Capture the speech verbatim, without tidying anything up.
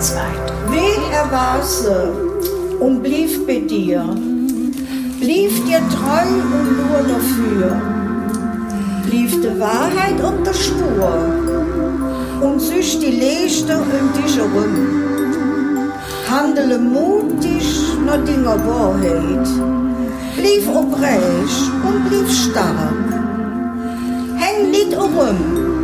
zweit. Wen er war sie und blieb bei dir, blieb dir treu und nur dafür, blieb die Wahrheit und der Spur und süß die Leiste um dich herum. Handele mutig nach deiner Wahrheit, blieb oprecht und blieb stark. Häng nicht herum